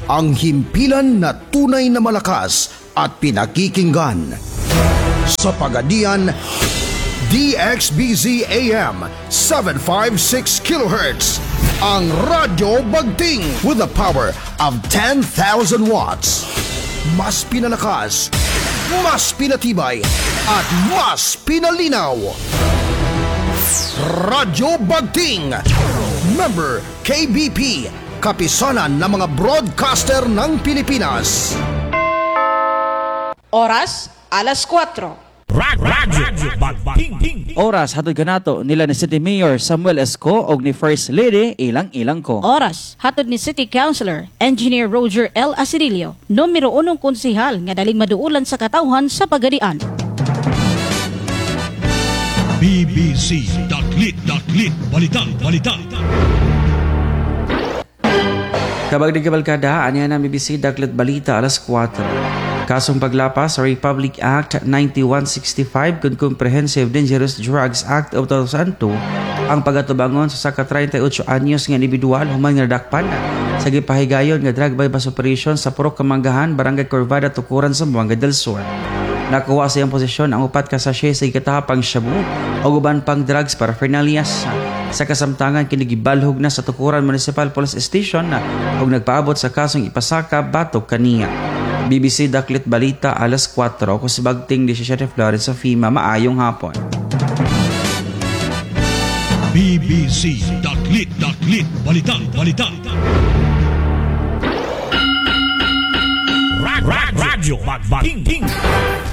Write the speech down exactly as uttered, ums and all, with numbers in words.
ang himpilan na tunay na malakas at pinakikinggan. Sa Pagadian, D X B Z A M seven fifty-six kilohertz, ang Radyo Bagting with a power of ten thousand watts. Mas pinalakas, mas pinatibay, at mas pinalinaw. Radyo Bagting, member K B P, kapisanan ng mga broadcaster ng Pilipinas. Oras, alas kwatro. Radyo Bagting. Oras hatod kanato nila ni City Mayor Samuel Esco og ni First Lady Ilang Ilang ko. Oras, hatod ni City Councilor Engineer Roger L. Asirilio, numero unong konsihal nga daling maduulan sa katawhan sa Pagadian. B B C Daklit Daklit Balitang Balitang. Kabag di kabalkada, anya na B B C Daklit Balita alas kwatro. Kasong paglapas sa Republic Act ninety-one sixty-five kung Comprehensive Dangerous Drugs Act of two thousand two ang pagatubangon sa saka thirty-eight anyos nga individual human nga nadakpan sa gipahigayon nga drug bypass operation sa Purok Kamanggahan, Barangay Corvada, Tukuran, Zamboanga del Sur. Nakuha sa iyang posisyon ang upat ka sachet sa ikatahapang shabu o uban pang drugs paraphernalia sa kasamtangan kinigibalhog na sa Tukuran Municipal Police Station na og nagpaabot sa kasong ipasaka batok kaniya. B B C Daklit Balita alas kwatro ko si Bagting seventeen Florence sa FEMA. Maayong hapon. B B C Daklit Daklit Balitang Balitang. Radyo Bagting.